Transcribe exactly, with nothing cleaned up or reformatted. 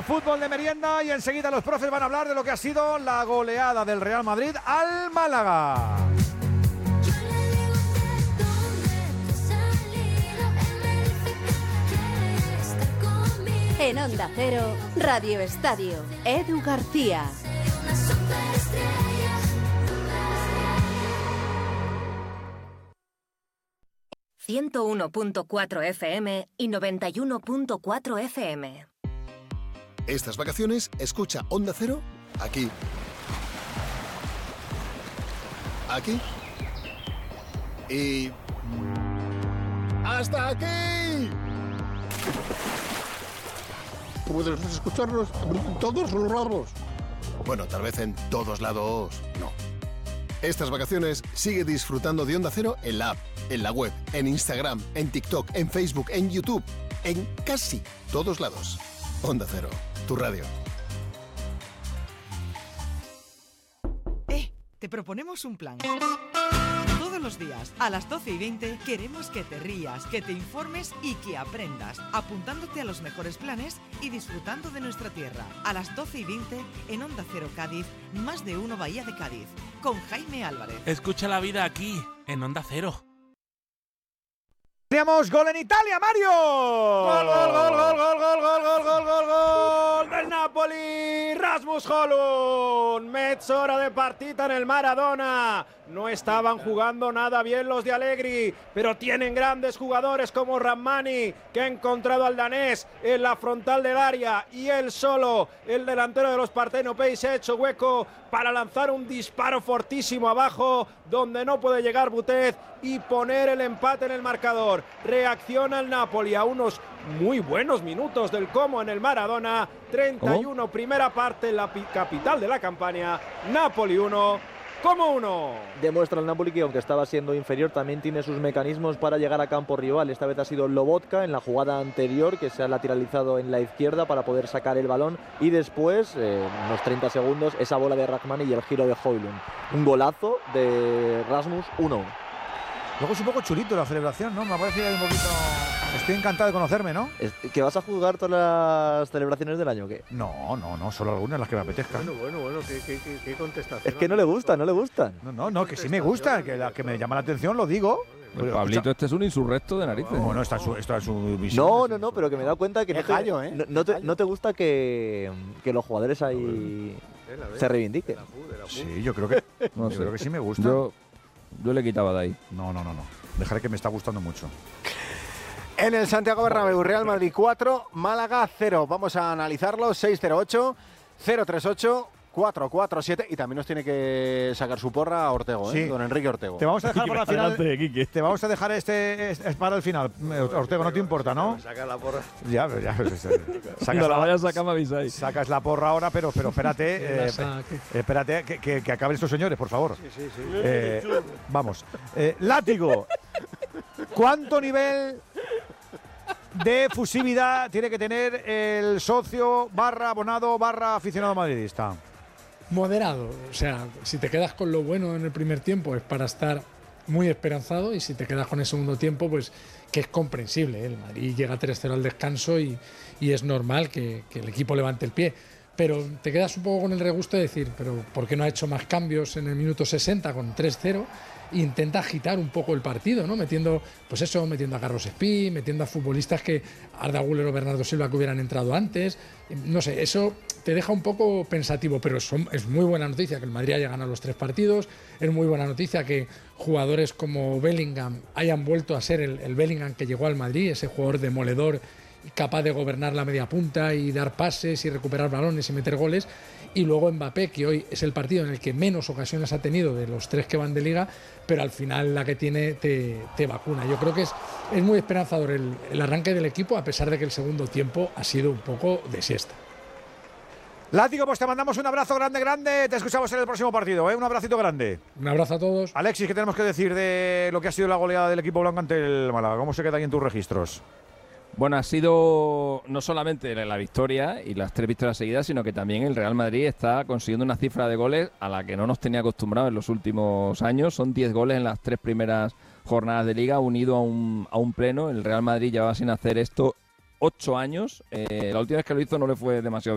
fútbol de merienda y enseguida los profes van a hablar de lo que ha sido la goleada del Real Madrid al Málaga. En Onda Cero, Radio Estadio, Edu García. ciento uno punto cuatro F M y noventa y uno punto cuatro F M. Estas vacaciones, escucha Onda Cero aquí. Aquí. Y... ¡hasta aquí! Puedes escucharlos en todos los lados. Bueno, tal vez en todos lados, no. Estas vacaciones sigue disfrutando de Onda Cero en la app, en la web, en Instagram, en TikTok, en Facebook, en YouTube, en casi todos lados. Onda Cero, tu radio. Eh, te proponemos un plan. Todos los días, a las doce y veinte, queremos que te rías, que te informes y que aprendas, apuntándote a los mejores planes y disfrutando de nuestra tierra. A las doce y veinte, en Onda Cero Cádiz, Más de Uno Bahía de Cádiz, con Jaime Álvarez. Escucha la vida aquí, en Onda Cero. Teníamos gol en Italia, Mario. Gol, gol, gol, gol, gol, gol, gol, gol, gol, gol, gol del Napoli. Rasmus Højlund. Mezz'ora de partita en el Maradona. No estaban jugando nada bien los de Allegri, pero tienen grandes jugadores como Ramani, que ha encontrado al danés en la frontal del área, y él solo, el delantero de los Partenopei, se ha hecho hueco para lanzar un disparo fortísimo abajo, donde no puede llegar Butez, y poner el empate en el marcador. Reacciona el Napoli a unos muy buenos minutos del Como en el Maradona. treinta y uno, ¿cómo? Primera parte en la capital de la Campania. Napoli uno, Como uno. Demuestra el Napoli que, aunque estaba siendo inferior, también tiene sus mecanismos para llegar a campo rival. Esta vez ha sido Lobotka en la jugada anterior, que se ha lateralizado en la izquierda para poder sacar el balón, y después, eh, unos treinta segundos, esa bola de Rahmani y el giro de Højlund. Un golazo de Rasmus, uno uno. Luego es un poco chulito la celebración, ¿no? Me ha parecido un poquito... Estoy encantado de conocerme, ¿no? ¿Que vas a jugar todas las celebraciones del año o qué? No, no, no, solo algunas, las que me apetezcan. Bueno, bueno, bueno, ¿qué, qué, qué, qué contestación? Es que no le gusta, no le gustan. No, no, no, que sí me gusta, que la que me llama la atención lo digo. Pues Pablito, este es un insurrecto de narices. No, no, está en su, está en su visión. No, no, no, pero que me he dado cuenta que no te, gallo, ¿eh? no, no, te, no te gusta que, que los jugadores ahí se reivindiquen. Sí, yo creo que, no yo sé. creo que sí me gusta. Yo, yo le quitaba de ahí. No, no, no, no. Dejaré que me está gustando mucho. En el Santiago Bernabéu, Real Madrid cuatro, Málaga cero. Vamos a analizarlo. seis cero ocho, cero tres ocho, cuatro cuatro siete. Y también nos tiene que sacar su porra Ortego, ¿eh? Sí. Don Enrique Ortego. Te vamos a dejar para el final. Adelante, Te vamos a dejar este, este para el final. Ortego, no te importa, ¿no? Saca la porra. Ya, ya. Sacas no la vayas a sacar, me avisáis. Sacas la porra ahora, pero, pero espérate. eh, espérate que, que, que acaben estos señores, por favor. Sí, sí, sí. Eh, vamos. Eh, látigo. ¿Cuánto nivel de fusividad tiene que tener el socio barra abonado barra aficionado madridista? Moderado, o sea, si te quedas con lo bueno en el primer tiempo es para estar muy esperanzado, y si te quedas con el segundo tiempo, pues que es comprensible, ¿eh? El Madrid llega tres cero al descanso y, y es normal que, que el equipo levante el pie, pero te quedas un poco con el regusto de decir, pero ¿por qué no ha hecho más cambios en el minuto sesenta con tres cero? Intenta agitar un poco el partido, ¿no? Metiendo, pues eso, metiendo a Carlos Espí, metiendo a futbolistas que Arda Güler o Bernardo Silva que hubieran entrado antes. No sé, eso te deja un poco pensativo, pero es, es muy buena noticia que el Madrid haya ganado los tres partidos. Es muy buena noticia que jugadores como Bellingham hayan vuelto a ser el, el Bellingham que llegó al Madrid, ese jugador demoledor, capaz de gobernar la media punta y dar pases y recuperar balones y meter goles. Y luego Mbappé, que hoy es el partido en el que menos ocasiones ha tenido de los tres que van de liga, pero al final la que tiene te, te vacuna. Yo creo que es, es muy esperanzador el, el arranque del equipo, a pesar de que el segundo tiempo ha sido un poco de siesta. Látigo, pues te mandamos un abrazo grande, grande. Te escuchamos en el próximo partido, ¿eh? Un abracito grande. Un abrazo a todos. Alexis, ¿qué tenemos que decir de lo que ha sido la goleada del equipo blanco ante el Málaga? ¿Cómo se queda ahí en tus registros? Bueno, ha sido no solamente la victoria y las tres victorias seguidas, sino que también el Real Madrid está consiguiendo una cifra de goles a la que no nos tenía acostumbrados en los últimos años. Son diez goles en las tres primeras jornadas de Liga, unido a un, a un pleno. El Real Madrid llevaba sin hacer esto ocho años. Eh, la última vez que lo hizo no le fue demasiado bien.